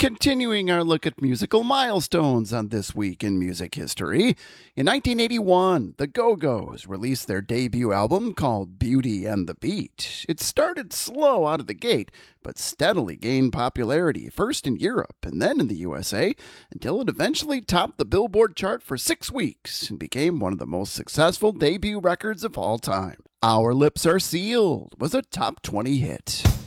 Continuing our look at musical milestones on This Week in Music History, in 1981, the Go-Go's released their debut album called Beauty and the Beat. It started slow out of the gate, but steadily gained popularity, first in Europe and then in the USA, until it eventually topped the Billboard chart for 6 weeks and became one of the most successful debut records of all time. Our Lips Are Sealed was a top 20 hit.